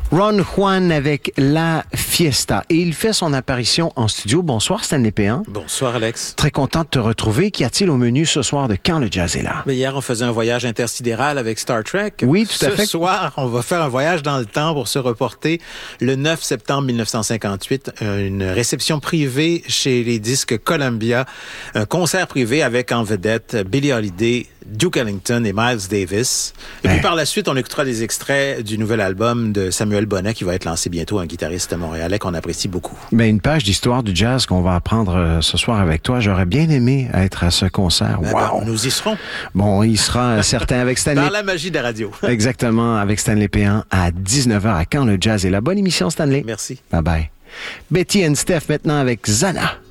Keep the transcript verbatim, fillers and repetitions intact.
Ron Juan avec La Fiesta. Et il fait son apparition en studio. Bonsoir, Stanley Péan. Bonsoir, Alex. Très content de te retrouver. Qu'y a-t-il au menu ce soir de Quand le jazz est là? Mais hier, on faisait un voyage intersidéral avec Star Trek. Oui, tout à fait. Ce soir, on va faire un voyage dans le temps pour se reporter le neuf septembre mille neuf cent cinquante-huit. Une réception privée chez les disques Columbia. Un concert privé avec en vedette Billie Holiday, Duke Ellington et Miles Davis. Et puis hein? par la suite, on écoutera des extraits du nouvel album de Samuel Bonnet qui va être lancé bientôt, un guitariste montréalais qu'on apprécie beaucoup. Ben, une page d'histoire du jazz qu'on va apprendre euh, ce soir avec toi. J'aurais bien aimé être à ce concert. Ben, Wow! ben, nous y serons. Bon, il sera certain avec Stanley. Dans la magie de la radio. Exactement, avec Stanley Péan à dix-neuf heures à Quand le jazz est là. Bonne émission, Stanley. Merci. Bye bye. Betty and Steph maintenant avec Zana.